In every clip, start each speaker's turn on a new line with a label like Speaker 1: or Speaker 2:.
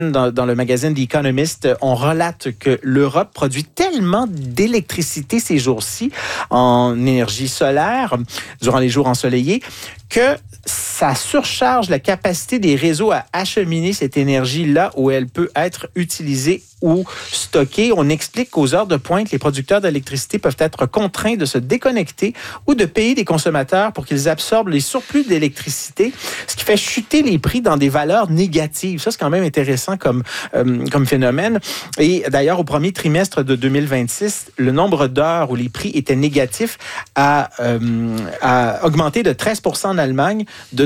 Speaker 1: dans le magazine The Economist, on relate que l'Europe produit tellement d'électricité ces jours-ci en énergie solaire durant les jours ensoleillés que ça surcharge la capacité des réseaux à acheminer cette énergie là où elle peut être utilisée ou stockée. On explique qu'aux heures de pointe, les producteurs d'électricité peuvent être contraints de se déconnecter ou de payer des consommateurs pour qu'ils absorbent les surplus d'électricité, ce qui fait chuter les prix dans des valeurs négatives. Ça, c'est quand même intéressant comme phénomène. Et d'ailleurs, au premier trimestre de 2026, le nombre d'heures où les prix étaient négatifs a augmenté de 13% en Allemagne, de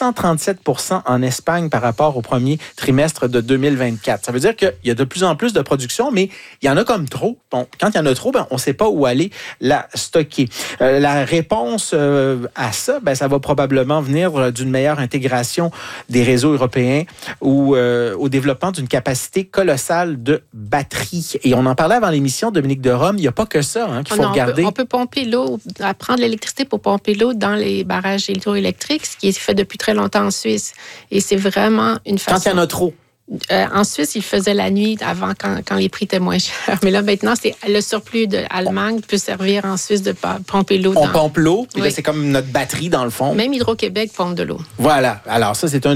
Speaker 1: 237% en Espagne par rapport au premier trimestre de 2024. Ça veut dire qu'il y a de plus en plus de production, mais il y en a comme trop. Bon, quand il y en a trop, on ne sait pas où aller la stocker. La réponse à ça, ça va probablement venir d'une meilleure intégration des réseaux européens ou au développement d'une capacité colossale de batteries. Et on en parlait avant l'émission, Dominique de Rome, il n'y a pas que ça qu'il faut regarder.
Speaker 2: On peut pomper l'eau, prendre l'électricité pour pomper l'eau dans les barrages hydroélectriques, ce qui est fait depuis très longtemps en Suisse. Et c'est vraiment une façon...
Speaker 1: Quand il y en a trop.
Speaker 2: En Suisse, ils faisaient la nuit avant quand les prix étaient moins chers. Mais là, maintenant, c'est le surplus d'Allemagne peut servir en Suisse de pomper l'eau.
Speaker 1: On pompe l'eau, puis là, c'est comme notre batterie dans le fond.
Speaker 2: Même Hydro-Québec pompe de l'eau.
Speaker 1: Voilà. Alors ça, c'est une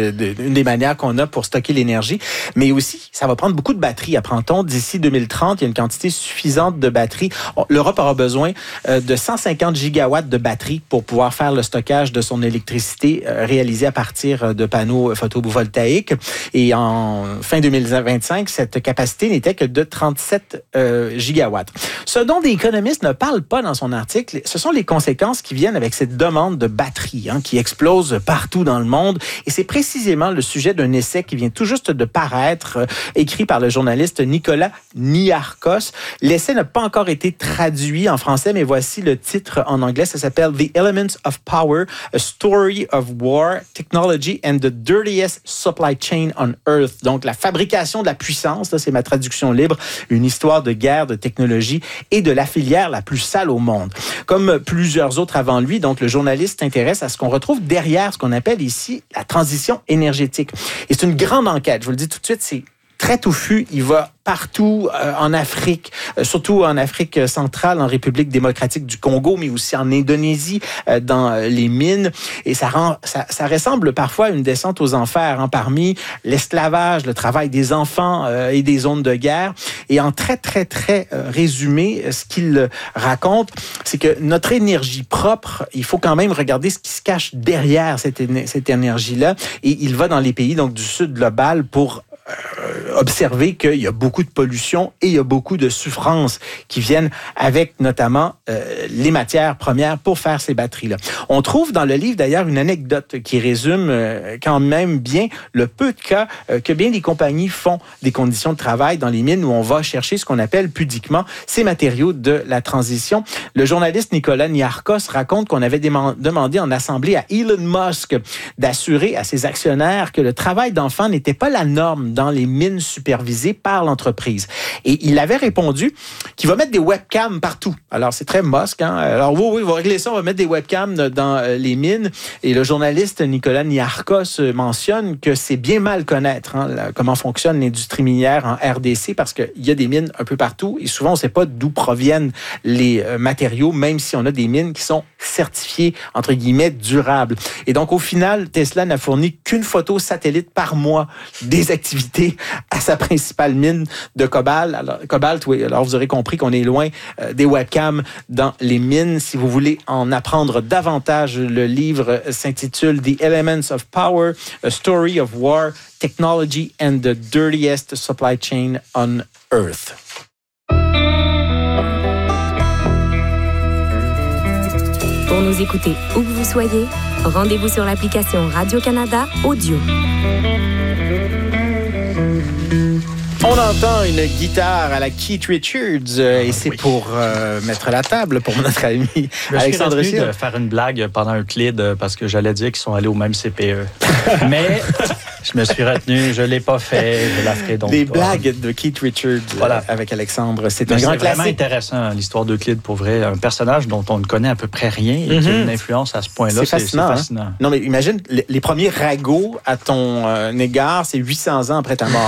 Speaker 1: des manières qu'on a pour stocker l'énergie. Mais aussi, ça va prendre beaucoup de batteries. Apprend-on, d'ici 2030, il y a une quantité suffisante de batteries. L'Europe aura besoin de 150 gigawatts de batteries pour pouvoir faire le stockage de son électricité réalisé à partir de panneaux photovoltaïques. Et en fin 2025, cette capacité n'était que de 37 gigawatts. Ce dont des économistes ne parlent pas dans son article, ce sont les conséquences qui viennent avec cette demande de batterie qui explose partout dans le monde. Et c'est précisément le sujet d'un essai qui vient tout juste de paraître, écrit par le journaliste Nicolas Niarchos. L'essai n'a pas encore été traduit en français, mais voici le titre en anglais. Ça s'appelle « The Elements of Power, a Story of War, Technology and the Dirtiest Supply Chain on Earth ». Donc, la fabrication de la puissance, là, c'est ma traduction libre, une histoire de guerre, de technologie et de la filière la plus sale au monde. Comme plusieurs autres avant lui, donc le journaliste s'intéresse à ce qu'on retrouve derrière ce qu'on appelle ici la transition énergétique. Et c'est une grande enquête, je vous le dis tout de suite, c'est très touffu, il va partout en Afrique, surtout en Afrique centrale, en République démocratique du Congo, mais aussi en Indonésie, dans les mines. Et ça ressemble parfois à une descente aux enfers, parmi l'esclavage, le travail des enfants et des zones de guerre. Et en très, très, très résumé, ce qu'il raconte, c'est que notre énergie propre, il faut quand même regarder ce qui se cache derrière cette énergie-là. Et il va dans les pays donc du sud global pour observer qu'il y a beaucoup de pollution et il y a beaucoup de souffrances qui viennent avec notamment les matières premières pour faire ces batteries-là. On trouve dans le livre d'ailleurs une anecdote qui résume quand même bien le peu de cas que bien des compagnies font des conditions de travail dans les mines où on va chercher ce qu'on appelle pudiquement ces matériaux de la transition. Le journaliste Nicolas Niarchos raconte qu'on avait demandé en assemblée à Elon Musk d'assurer à ses actionnaires que le travail d'enfants n'était pas la norme dans les mines supervisées par l'entreprise. Et il avait répondu qu'il va mettre des webcams partout. Alors, c'est très Musk. Alors, oui, il va régler ça, on va mettre des webcams dans les mines. Et le journaliste Nicolas Niarchos mentionne que c'est bien mal connaître comment fonctionne l'industrie minière en RDC parce qu'il y a des mines un peu partout et souvent, on ne sait pas d'où proviennent les matériaux, même si on a des mines qui sont certifiées, entre guillemets, durables. Et donc, au final, Tesla n'a fourni qu'une photo satellite par mois des activités à sa principale mine de cobalt. Oui, alors vous aurez compris qu'on est loin des webcams dans les mines. Si vous voulez en apprendre davantage, le livre s'intitule The Elements of Power, A Story of War, Technology and the Dirtiest Supply Chain on Earth.
Speaker 3: Pour nous écouter où que vous soyez, rendez-vous sur l'application Radio-Canada Audio.
Speaker 1: On entend une guitare à la Keith Richards et c'est pour mettre la table pour notre ami Alexandre Cyr.
Speaker 4: Je suis de faire une blague pendant Euclide parce que j'allais dire qu'ils sont allés au même CPE. Mais Je me suis retenu, je ne l'ai pas fait, je la ferai donc
Speaker 1: Des
Speaker 4: pas.
Speaker 1: blagues de Keith Richards avec Alexandre. C'est un grand classique.
Speaker 4: C'est vraiment intéressant, l'histoire d'Euclide, pour vrai. Un personnage dont on ne connaît à peu près rien et qui a une influence à ce point-là.
Speaker 1: C'est fascinant.
Speaker 4: C'est fascinant.
Speaker 1: Non, mais imagine, les premiers ragots à ton égard, c'est 800 ans après ta mort.